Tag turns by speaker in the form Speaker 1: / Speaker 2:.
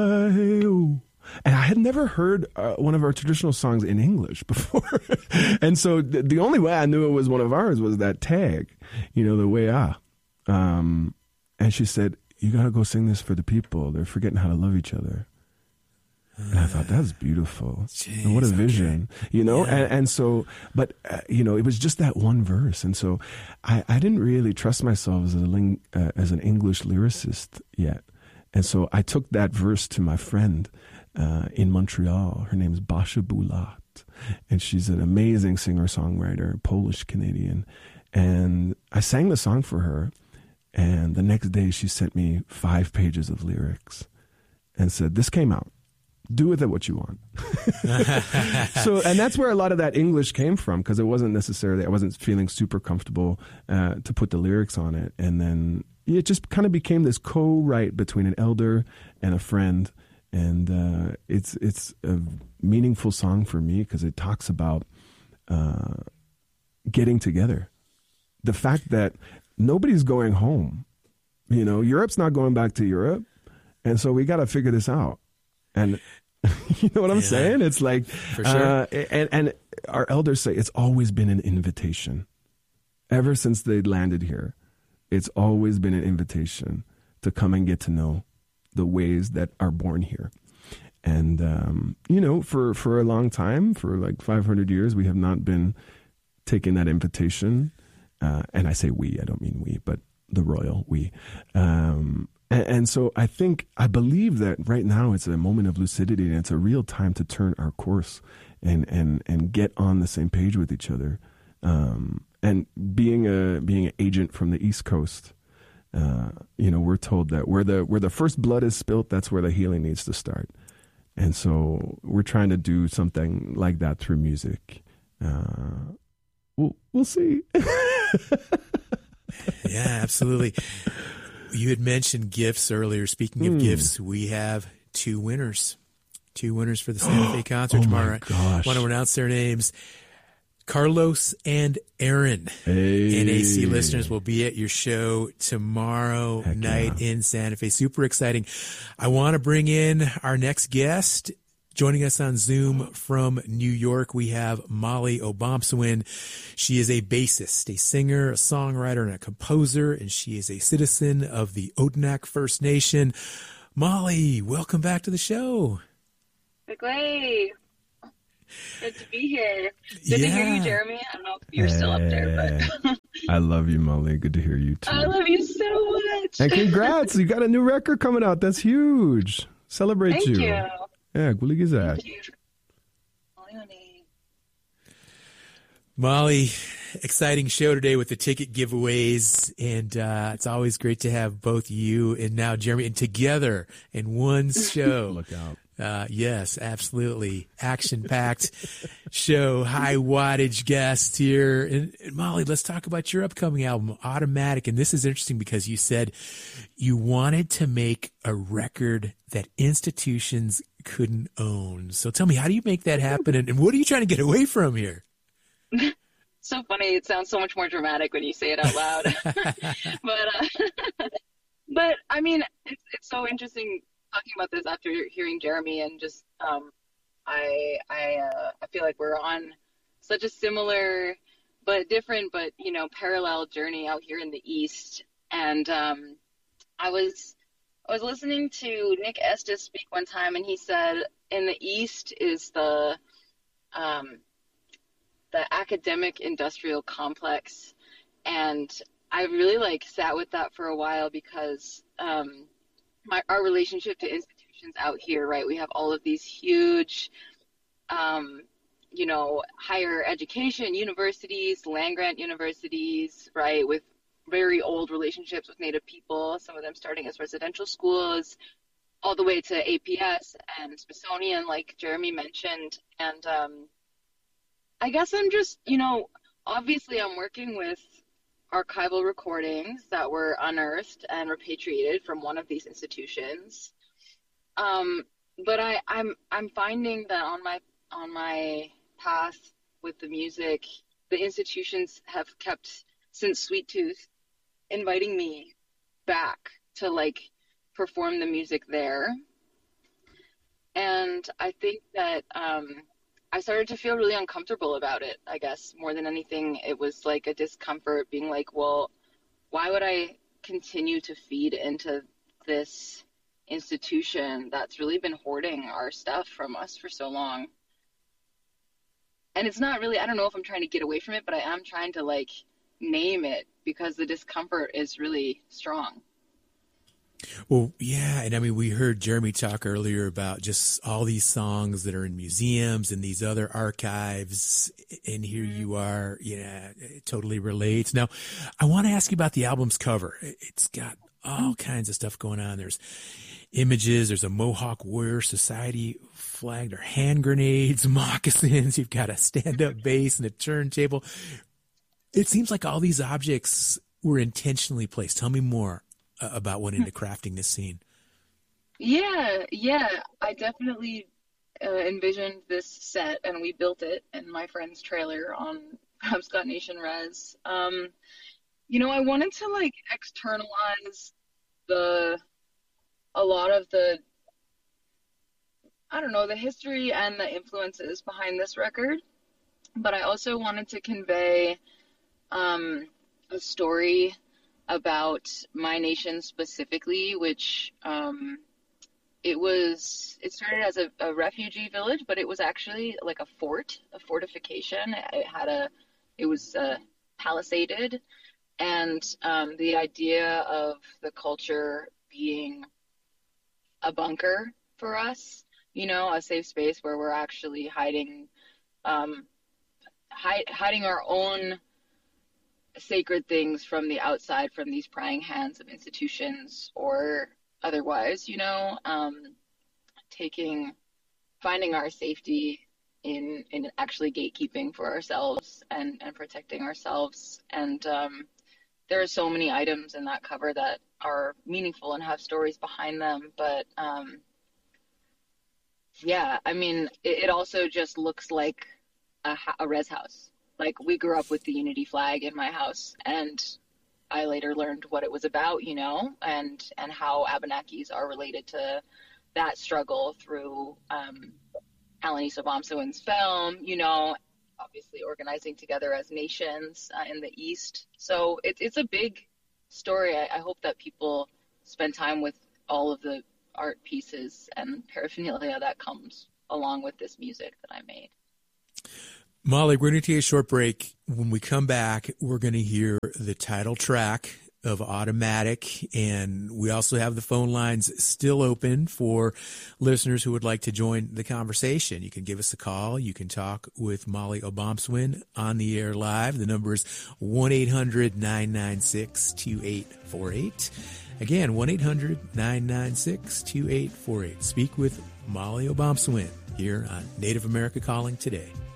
Speaker 1: And I had never heard one of our traditional songs in English before. And so the only way I knew it was one of ours was that tag, the way And she said, you got to go sing this for the people. They're forgetting how to love each other. And I thought, that's beautiful.
Speaker 2: Geez,
Speaker 1: and what a vision,
Speaker 2: Yeah.
Speaker 1: And so, but, it was just that one verse. And so I didn't really trust myself as an English lyricist yet. And so I took that verse to my friend in Montreal. Her name is Basia Bulat. And she's an amazing singer-songwriter, Polish-Canadian. And I sang the song for her. And the next day she sent me 5 pages of lyrics and said, this came out. Do with it what you want. And that's where a lot of that English came from, because it wasn't necessarily, I wasn't feeling super comfortable to put the lyrics on it. And then it just kind of became this co-write between an elder and a friend. And it's a meaningful song for me because it talks about getting together. The fact that nobody's going home. Europe's not going back to Europe. And so we got to figure this out. And you know what I'm saying? It's like,
Speaker 2: for sure.
Speaker 1: And our elders say it's always been an invitation. Ever since they landed here, it's always been an invitation to come and get to know the ways that are born here. And, for a long time, for like 500 years, we have not been taking that invitation. And I say we, I don't mean we, but the royal we. And so I believe that right now it's a moment of lucidity, and it's a real time to turn our course and get on the same page with each other. And being an agent from the East Coast, we're told that where the first blood is spilt, that's where the healing needs to start. And so we're trying to do something like that through music. We'll see.
Speaker 2: Yeah, absolutely. You had mentioned gifts earlier. Speaking of gifts, we have 2 winners. 2 winners for the Santa Fe concert tomorrow.
Speaker 1: Gosh.
Speaker 2: Want to announce their names. Carlos and Aaron.
Speaker 1: Hey.
Speaker 2: NAC listeners will be at your show tomorrow night in Santa Fe. Super exciting. I want to bring in our next guest. Joining us on Zoom from New York, we have Molly Obomsawin. She is a bassist, a singer, a songwriter, and a composer, and she is a citizen of the Odanak First Nation. Molly, welcome back to the show.
Speaker 3: Great. Good to be here. Good to hear you, Jeremy. I don't know if you're still up there, but
Speaker 1: I love you, Molly. Good to hear you too.
Speaker 3: I love you so much.
Speaker 1: And congrats, you got a new record coming out. That's huge. Celebrate
Speaker 3: Thank you.
Speaker 1: Yeah, gullig is that.
Speaker 3: Thank you.
Speaker 2: Molly, exciting show today with the ticket giveaways, and it's always great to have both you and now Jeremy and together in one show.
Speaker 1: Look out.
Speaker 2: Yes, absolutely. Action-packed show, high wattage guests here. And Molly, let's talk about your upcoming album, Automatic. And this is interesting because you said you wanted to make a record that institutions couldn't own. So tell me, how do you make that happen? And what are you trying to get away from here?
Speaker 3: So funny. It sounds so much more dramatic when you say it out loud. But I mean, it's so interesting talking about this after hearing Jeremy, and just I feel like we're on such a similar but different but parallel journey out here in the East. And I was listening to Nick Estes speak one time, and he said in the East is the academic industrial complex, and I really sat with that for a while because our relationship to institutions out here, right? We have all of these huge, higher education universities, land-grant universities, right? With very old relationships with Native people, some of them starting as residential schools, all the way to APS and Smithsonian, like Jeremy mentioned. And I guess I'm just, obviously I'm working with archival recordings that were unearthed and repatriated from one of these institutions. But I'm finding that on my path with the music, the institutions have kept, since Sweet Tooth, inviting me back to perform the music there. And I think that I started to feel really uncomfortable about it, I guess. More than anything, it was like a discomfort being like, well, why would I continue to feed into this institution that's really been hoarding our stuff from us for so long? And it's not really, I don't know if I'm trying to get away from it, but I am trying to like name it because the discomfort is really strong.
Speaker 2: Well, yeah. And I mean, we heard Jeremy talk earlier about just all these songs that are in museums and these other archives. And here you are. Yeah, it totally relates. Now, I want to ask you about the album's cover. It's got all kinds of stuff going on. There's images. There's a Mohawk Warrior Society flag. There are hand grenades, moccasins. You've got a stand-up bass and a turntable. It seems like all these objects were intentionally placed. Tell me more about what into crafting this scene.
Speaker 3: Yeah. I definitely envisioned this set, and we built it in my friend's trailer on Scott Nation Res. You know, I wanted to like externalize a lot of the, I don't know, the history and the influences behind this record, but I also wanted to convey a story about my nation specifically, which it started as a refugee village, but it was actually like a fortification. It was palisaded, and the idea of the culture being a bunker for us, you know, a safe space where we're actually hiding our own sacred things from the outside, from these prying hands of institutions or otherwise, you know, finding our safety in actually gatekeeping for ourselves and protecting ourselves. And there are so many items in that cover that are meaningful and have stories behind them. But yeah, I mean, it also just looks like a res house. Like, we grew up with the unity flag in my house, and I later learned what it was about, you know, and how Abenakis are related to that struggle through Alanis Obomsawin's film, you know, obviously organizing together as nations in the East. So it's a big story. I hope that people spend time with all of the art pieces and paraphernalia that comes along with this music that I made.
Speaker 2: Molly, we're going to take a short break. When we come back, we're going to hear the title track of Automatic, and we also have the phone lines still open for listeners who would like to join the conversation. You can give us a call. You can talk with Molly Obomsawin on the air live. The number is 1-800-996-2848. Again, 1-800-996-2848. Speak with Molly Obomsawin here on Native America Calling today.